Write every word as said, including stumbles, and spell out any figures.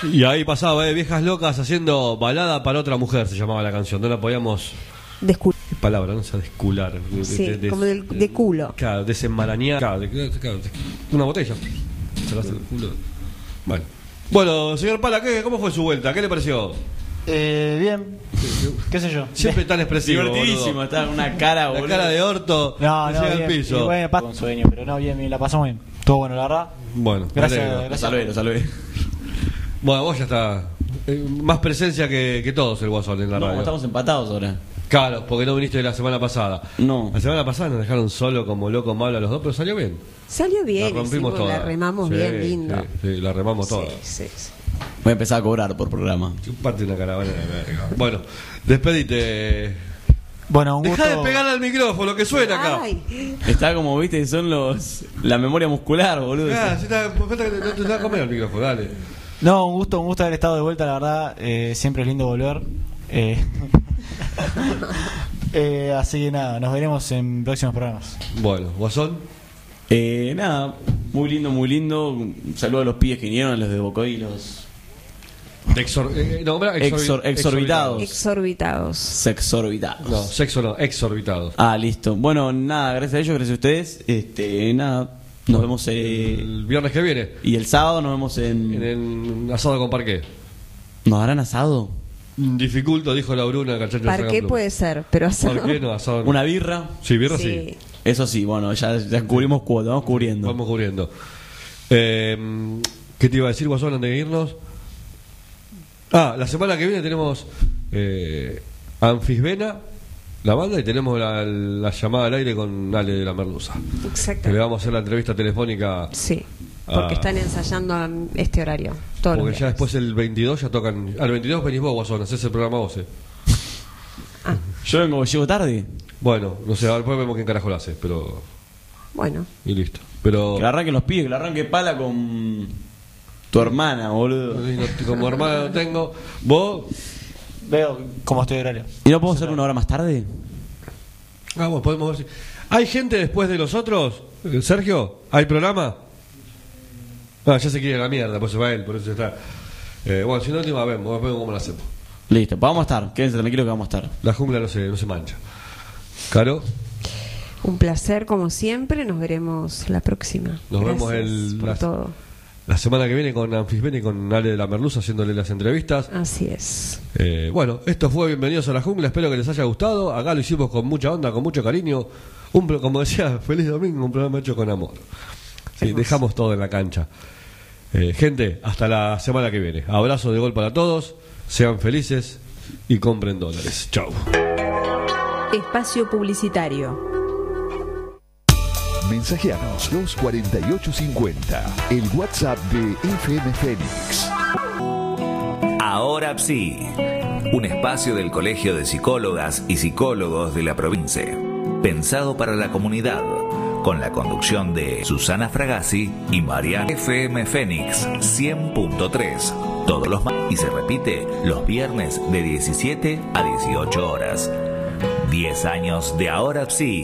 Y ahí pasaba, eh, Viejas Locas haciendo balada para otra mujer, se llamaba la canción. No la podíamos... Descul ¿Qué palabra? No sé, descular. De, sí, de, de, como de, de culo. Claro, desenmarañar. Claro, de, claro, de, una botella. Se la hace el culo. Bueno. Bueno, señor Pala, ¿qué, ¿cómo fue su vuelta? ¿Qué le pareció? Eh, bien. ¿Qué sé yo? Siempre tan expresivo. Divertidísimo, está con una cara, boludo. La cara de orto. No, que no, llega bien. al piso. Y bueno, con sueño, pero no, bien, bien, la pasamos bien. Todo bueno, la verdad. Bueno, Gracias, me alegro. gracias. Lo salvé, lo salvé. Bueno, vos ya está. eh, más presencia que, que todos el Guasón en la No, radio. estamos empatados ahora. Claro, porque no viniste la semana pasada. No. La semana pasada nos dejaron solo como loco malo a los dos, pero salió bien. Salió bien, La rompimos hicimos, toda. la remamos Sí, bien lindo. Sí, sí, la remamos toda. Sí, sí, sí. Voy a empezar a cobrar por programa. Chupate una caravana de verga. Bueno, despedite. Bueno, un Dejá gusto. de pegar al micrófono que suena acá. Ay, Está como, viste, son los... La memoria muscular, boludo. Ah, si está, falta que no te da a comer el micrófono, dale. No, un gusto, un gusto haber estado de vuelta, la verdad. Eh, siempre es lindo volver. Eh, eh, así que nada, nos veremos en próximos programas. Bueno, Guasón. Eh, nada, muy lindo, muy lindo. Un saludo a los pibes que vinieron, a los de Bocoy, los De exor, eh, no, exorbi- Exor- exorbitados. exorbitados. sexorbitados. No, sexo no, exorbitados. Ah, listo. Bueno, nada, gracias a ellos, gracias a ustedes. Este, nada, nos vemos eh, El viernes que viene, y el sábado nos vemos en... en el asado con parqué. ¿Nos harán asado? Dificulto, dijo la Bruna, que al chancho le ¿Para sacan qué pluma. puede ser? Pero asado. ¿Por qué no? Asado no. ¿Una birra? Sí, birra sí. Sí. Eso sí, bueno, ya, ya cubrimos cuota, vamos cubriendo. Vamos cubriendo. Eh, ¿Qué te iba a decir, Guasón, antes de irnos? Ah, la semana que viene tenemos eh, Anfisbena, la banda, y tenemos la, la llamada al aire con Ale de la Merluza. Exacto. Que le vamos a hacer la entrevista telefónica. Sí, porque Ah. están ensayando a este horario. Todos los Porque ya viernes. después el veintidós ya tocan. Al veintidós venís vos, Guasón, hacés el programa vos. eh. Ah, Yo vengo, llego tarde. Bueno, no sé, después vemos quién carajo lo hace, pero. bueno. Y listo. Pero. Que la arranquen los pibes, que la arranque Pala con tu hermana, boludo. Como hermano tengo. Vos. Veo cómo estoy de horario. ¿Y no podemos hacer una hora más tarde? Ah, bueno, podemos ver si. ¿Hay gente después de los otros? Eh, Sergio, ¿hay programa? Ah, ya se quiere la mierda, pues se va él, por eso está. Eh, bueno, si no, última vemos, vemos cómo lo hacemos. Listo, pues vamos a estar, quédense tranquilos que vamos a estar. La jungla no se, no se mancha. Caro, Un placer como siempre. Nos veremos la próxima. Nos Gracias vemos el- por las- todo. la semana que viene con Anfisbena y con Ale de la Merluza haciéndole las entrevistas. Así es. Eh, bueno, esto fue Bienvenidos a la Jungla, espero que les haya gustado. Acá lo hicimos con mucha onda, con mucho cariño. Un, pro- como decía, feliz domingo, un programa hecho con amor. Sí, Hermoso. dejamos todo en la cancha. Eh, gente, hasta la semana que viene. Abrazo de gol para todos, sean felices y compren dólares. Chau. Espacio publicitario. Mensajeanos dos cuarenta y ocho cincuenta, el WhatsApp de F M Fénix. Ahora sí, un espacio del Colegio de Psicólogas y Psicólogos de la provincia, pensado para la comunidad, con la conducción de Susana Fragassi y Mariana. F M Fénix cien punto tres, todos los martes y se repite los viernes de diecisiete a dieciocho horas. diez años de Ahora sí.